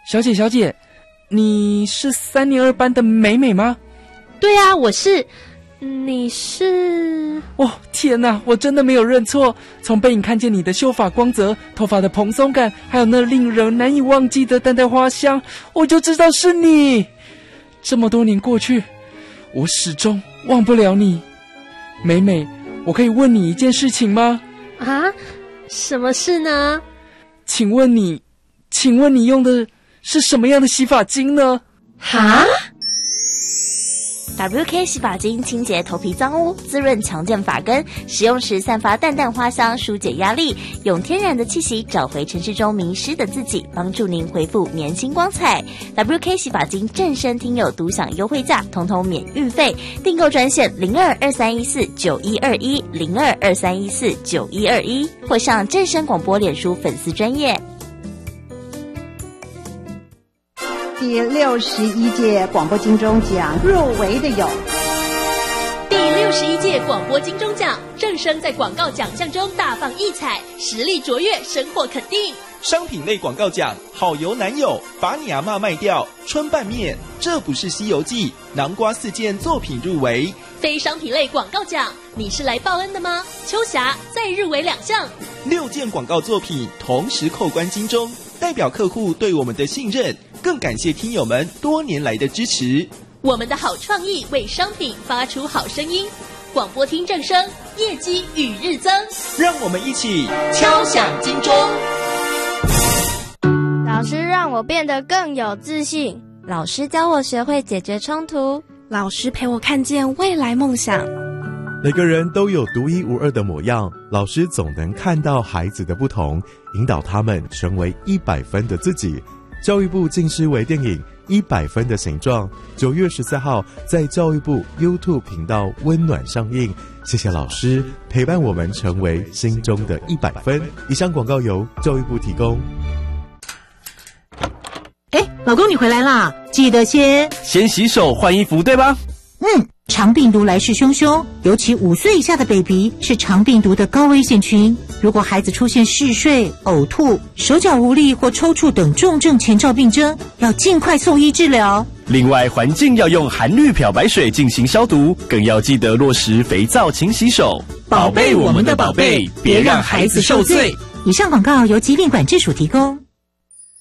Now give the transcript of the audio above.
小姐，你是3年2班的美美吗？ 对啊，我是。你是？ 哦，天哪，我真的没有认错。从背影看见你的秀发光泽、头发的蓬松感，还有那令人难以忘记的淡淡花香，我就知道是你。这么多年过去，我始终忘不了你。美美，我可以问你一件事情吗？ 啊？什么事呢？ 请问你用的是什么样的洗发精呢？ 哈 ？WK 洗发精清洁头皮脏污，滋润强健发根，使用时散发淡淡花香，疏解压力，用天然的气息找回城市中迷失的自己，帮助您恢复年轻光彩。WK 洗发精正身听友独享优惠价，统统免运费，订购专线02231491210223149121，或上正声广播脸书粉丝专页。 第61届广播金钟奖入围的有第61届广播金钟奖，正声在广告奖项中大放异彩，实力卓越，深获肯定。 商品类广告奖，好油男友，把你阿嬷卖掉，春拌面，这不是西游记，南瓜4件作品入围。 非商品类广告奖，你是来报恩的吗？秋霞再入围2项 ，6件广告作品同时扣关金钟，代表客户对我们的信任，更感谢听友们多年来的支持。 我们的好创意为商品发出好声音，广播听正声，业绩与日增。 让我们一起敲响金钟。 老师让我变得更有自信， 老师教我学会解决冲突， 老师陪我看见未来梦想。 每个人都有独一无二的模样，老师总能看到孩子的不同，引导他们成为100分的自己。教育部近视微电影100分的形状，9月14号在教育部 YouTube 频道温暖上映。谢谢老师陪伴我们成为心中的100分。以上广告由教育部提供。 老公你回来啦，记得先洗手换衣服，对吧？ 肠病毒来势汹汹，尤其5岁以下的 baby 是肠病毒的高危险群。如果孩子出现嗜睡、呕吐、手脚无力或抽搐等重症前兆病征，要尽快送医治疗。 另外，环境要用含氯漂白水进行消毒，更要记得落实肥皂勤洗手，宝贝我们的宝贝，别让孩子受罪。 以上广告由疾病管制署提供。